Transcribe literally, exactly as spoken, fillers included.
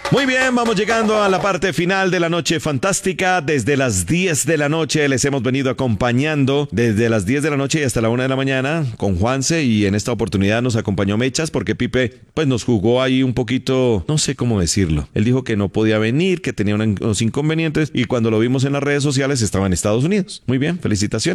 Muy bien, vamos llegando a la parte final de la noche fantástica. Desde las diez de la noche les hemos venido acompañando desde las diez de la noche y hasta la una de la mañana con Juanse, y en esta oportunidad nos acompañó Mechas porque Pipe pues nos jugó ahí un poquito, no sé cómo decirlo. Él dijo que no podía venir, que tenía unos inconvenientes, y cuando lo vimos en las redes sociales estaba en Estados Unidos. Muy bien, felicitaciones.